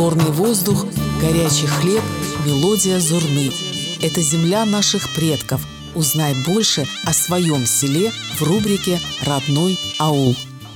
Горный воздух, горячий хлеб, мелодия зурны. Это земля наших предков. Узнай больше о своем селе в рубрике «Родной аул».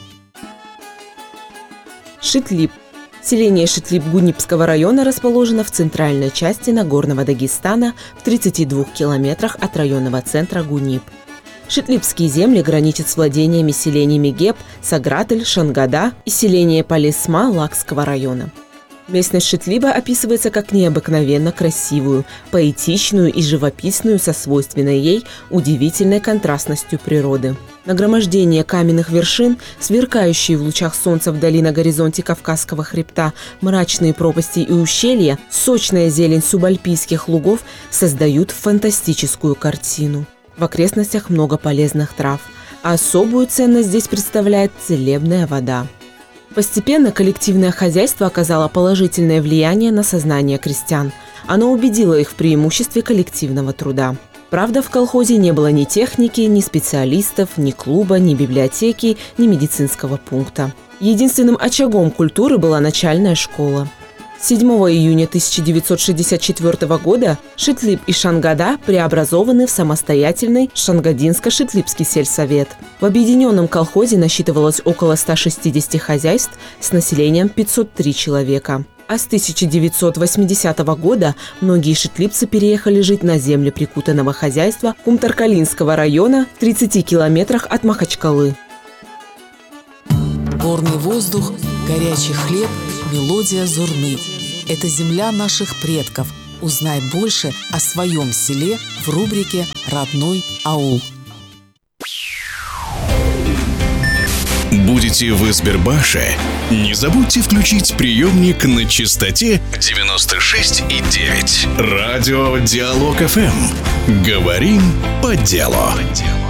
Шитлип. Селение Шитлип Гунипского района расположено в центральной части Нагорного Дагестана в 32 километрах от районного центра Гунип. Шитлипские земли граничат с владениями селениями Геб, Сагратель, Шангада и селение Полесма Лакского района. Местность Шитлипа описывается как необыкновенно красивую, поэтичную и живописную со свойственной ей удивительной контрастностью природы. Нагромождение каменных вершин, сверкающие в лучах солнца вдали на горизонте Кавказского хребта, мрачные пропасти и ущелья, сочная зелень субальпийских лугов создают фантастическую картину. В окрестностях много полезных трав, а особую ценность здесь представляет целебная вода. Постепенно коллективное хозяйство оказало положительное влияние на сознание крестьян. Оно убедило их в преимуществе коллективного труда. Правда, в колхозе не было ни техники, ни специалистов, ни клуба, ни библиотеки, ни медицинского пункта. Единственным очагом культуры была начальная школа. 7 июня 1964 года Шитлип и Шангада преобразованы в самостоятельный Шангадинско-Шитлипский сельсовет. В объединенном колхозе насчитывалось около 160 хозяйств с населением 503 человека. А с 1980 года многие шитлипцы переехали жить на земли прикутанного хозяйства Кумтаркалинского района в 30 километрах от Махачкалы. Горный воздух, горячий хлеб, мелодия зурны. Это земля наших предков. Узнай больше о своем селе в рубрике «Родной аул». Будете в Избербаше? Не забудьте включить приемник на частоте 96,9. Радио Диалог ФМ. Говорим по делу.